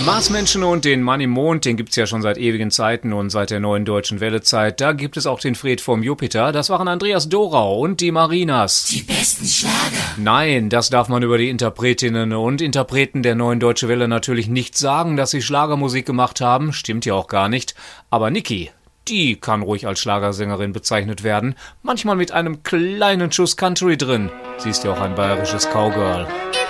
Marsmenschen und den Mann im Mond, den gibt's ja schon seit ewigen Zeiten und seit der neuen deutschen Wellezeit. Da gibt es auch den Fred vom Jupiter. Das waren Andreas Dorau und die Marinas. Die besten Schlager. Nein, das darf man über die Interpretinnen und Interpreten der neuen Deutsche Welle natürlich nicht sagen, dass sie Schlagermusik gemacht haben. Stimmt ja auch gar nicht. Aber Niki, die kann ruhig als Schlagersängerin bezeichnet werden. Manchmal mit einem kleinen Schuss Country drin. Sie ist ja auch ein bayerisches Cowgirl.